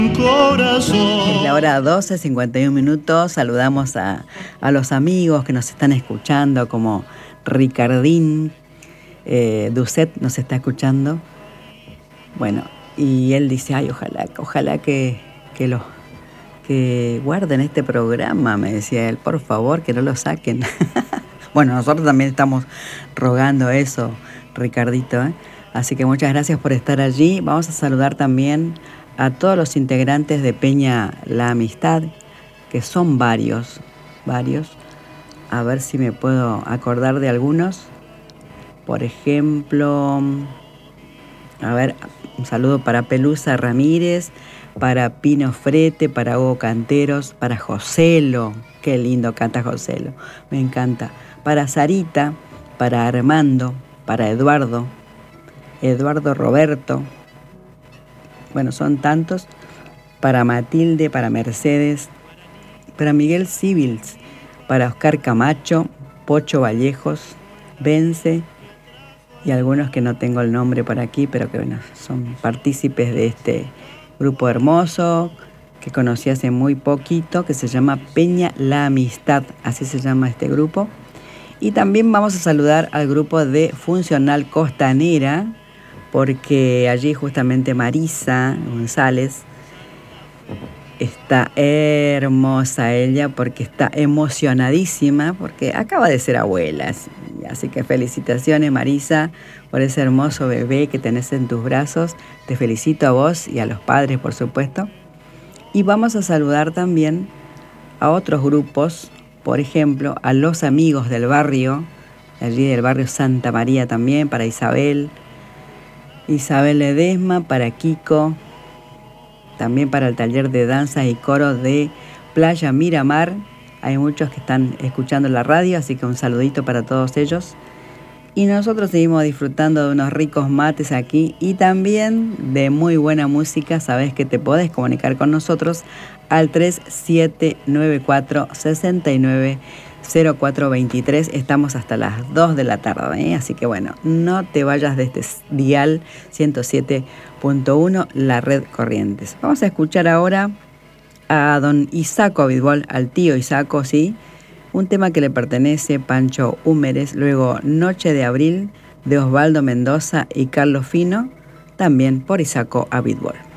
Es la hora 12:51. Saludamos a los amigos que nos están escuchando, como Ricardín Ducet nos está escuchando. Bueno, y él dice, ay, ojalá que guarden este programa, me decía él, por favor, que no lo saquen. Bueno, nosotros también estamos rogando eso, Ricardito, ¿eh? Así que muchas gracias por estar allí. Vamos a saludar también a todos los integrantes de Peña La Amistad, que son varios. A ver si me puedo acordar de algunos. Por ejemplo, a ver, un saludo para Pelusa Ramírez, para Pino Frete, para Hugo Canteros, para Joselo, qué lindo canta Joselo, me encanta. Para Sarita, para Armando, para Eduardo Roberto, bueno, son tantos, para Matilde, para Mercedes, para Miguel Civils, para Oscar Camacho, Pocho Vallejos, Vence y algunos que no tengo el nombre por aquí, pero que bueno, son partícipes de este grupo hermoso que conocí hace muy poquito, que se llama Peña La Amistad, así se llama este grupo. Y también vamos a saludar al grupo de Funcional Costanera, porque allí justamente Marisa González está hermosa ella, porque está emocionadísima, porque acaba de ser abuela. Así que felicitaciones, Marisa, por ese hermoso bebé que tenés en tus brazos. Te felicito a vos y a los padres, por supuesto. Y vamos a saludar también a otros grupos, por ejemplo, a los amigos del barrio, allí del barrio Santa María también, para Isabel Ledesma, para Kiko, también para el taller de danza y coro de Playa Miramar. Hay muchos que están escuchando la radio, así que un saludito para todos ellos. Y nosotros seguimos disfrutando de unos ricos mates aquí y también de muy buena música. Sabes que te podés comunicar con nosotros al 3794-690423. Estamos hasta las 2 de la tarde, ¿eh? Así que bueno, no te vayas de este dial 107.1, la red Corrientes. Vamos a escuchar ahora a don Isaco Abitbol, al tío Isaco, ¿sí? Un tema que le pertenece Pancho Húmeres, luego Noche de Abril de Osvaldo Mendoza y Carlos Fino, también por Isaco Abitbol.